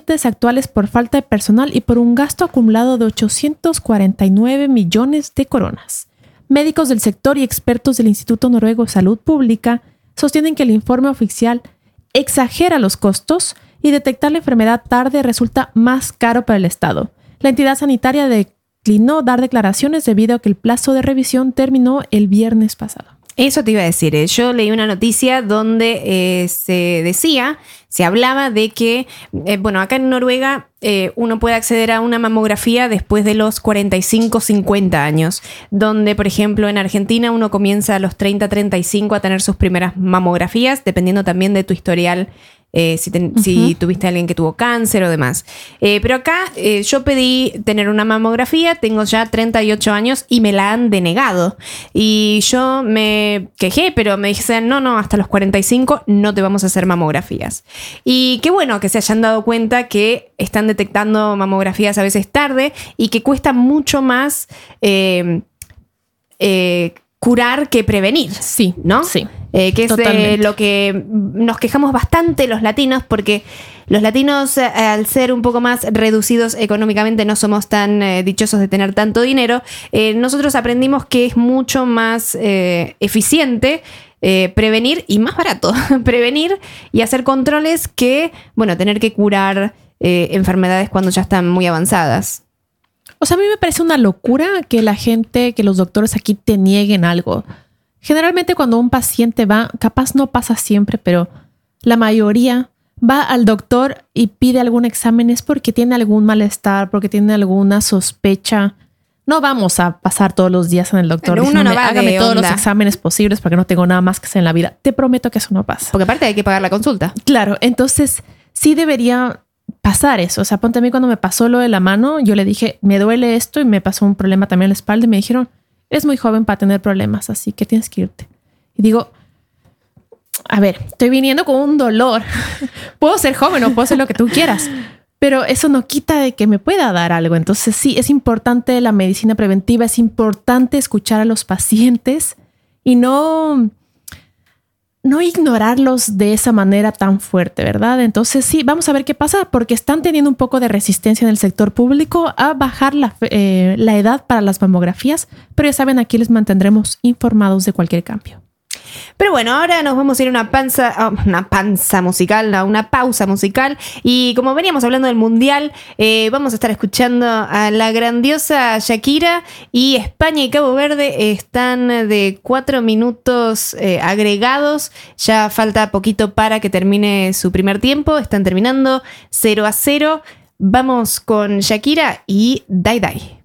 límites actuales por falta de personal y por un gasto acumulado de 849 millones de coronas. Médicos del sector y expertos del Instituto Noruego de Salud Pública sostienen que el informe oficial exagera los costos y detectar la enfermedad tarde resulta más caro para el Estado. La entidad sanitaria declinó dar declaraciones debido a que el plazo de revisión terminó el viernes pasado. Eso te iba a decir. Yo leí una noticia donde se hablaba de que, acá en Noruega uno puede acceder a una mamografía después de los 45-50 años, donde, por ejemplo, en Argentina uno comienza a los 30-35 a tener sus primeras mamografías, dependiendo también de tu historial. Si tuviste a alguien que tuvo cáncer o demás. Pero acá yo pedí tener una mamografía, tengo ya 38 años y me la han denegado. Y yo me quejé, pero me dijeron, no, hasta los 45 no te vamos a hacer mamografías. Y qué bueno que se hayan dado cuenta que están detectando mamografías a veces tarde y que cuesta mucho más curar que prevenir. Sí, ¿no? Sí. Que es de lo que nos quejamos bastante los latinos, porque los latinos, al ser un poco más reducidos económicamente, no somos tan dichosos de tener tanto dinero. Nosotros aprendimos que es mucho más eficiente prevenir y más barato prevenir y hacer controles que, tener que curar enfermedades cuando ya están muy avanzadas. O sea, a mí me parece una locura que los doctores aquí te nieguen algo. Generalmente cuando un paciente va, capaz no pasa siempre, pero la mayoría va al doctor y pide algún examen es porque tiene algún malestar, porque tiene alguna sospecha. No vamos a pasar todos los días en el doctor. Pero uno no va hágame de todos onda. los exámenes posibles porque no tengo nada más que hacer en la vida. Te prometo que eso no pasa. Porque aparte hay que pagar la consulta. Claro, entonces sí debería pasar eso. O sea, ponte a mí cuando me pasó lo de la mano, yo le dije, me duele esto y me pasó un problema también en la espalda y me dijeron, eres muy joven para tener problemas, así que tienes que irte. Y digo, a ver, estoy viniendo con un dolor. Puedo ser joven o puedo ser lo que tú quieras, pero eso no quita de que me pueda dar algo. Entonces sí, es importante la medicina preventiva, es importante escuchar a los pacientes y no ignorarlos de esa manera tan fuerte, ¿verdad? Entonces sí, vamos a ver qué pasa porque están teniendo un poco de resistencia en el sector público a bajar la edad para las mamografías, pero ya saben, aquí les mantendremos informados de cualquier cambio. Pero bueno, ahora nos vamos a ir a una pausa musical. Y como veníamos hablando del Mundial, vamos a estar escuchando a la grandiosa Shakira. Y España y Cabo Verde están de 4 minutos agregados. Ya falta poquito para que termine su primer tiempo. Están terminando 0-0. Vamos con Shakira y Dai Dai.